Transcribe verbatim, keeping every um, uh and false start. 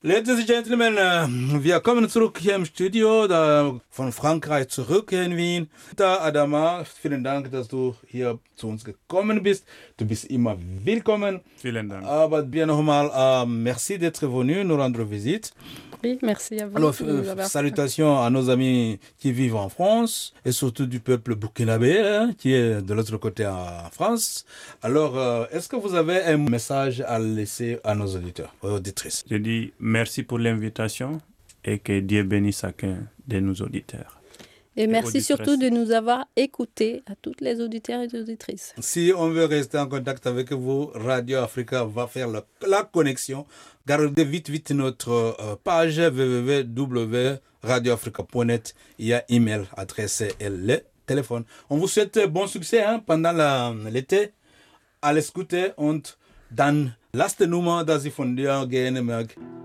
Ladies and Gentlemen, äh, wir kommen zurück hier im Studio, da von Frankreich zurück hier in Wien. Da Adama, vielen Dank, dass du hier zu uns gekommen bist. Du bist immer willkommen. Vielen Dank. Aber bien nochmal, euh, merci d'être venu nous rendre visite. Oui, merci à vous. Alors, euh, salutations à nos amis qui vivent en France et surtout du peuple burkinabé hein, qui est de l'autre côté en France. Alors, euh, est-ce que vous avez un message à laisser à nos auditeurs, aux auditrices? Je dis merci pour l'invitation et que Dieu bénisse chacun de nos auditeurs. Et merci surtout de nous avoir écoutés, à toutes les auditeurs et auditrices. Si on veut rester en contact avec vous, Radio Africa va faire la, la connexion. Gardez vite, vite notre euh, page w w w point radio africa point net. Il y a email, adresse et le téléphone. On vous souhaite bon succès hein, pendant la, l'été. Alles Gute und dann lasst die Nummer, dass Sie von dir gehen mögen.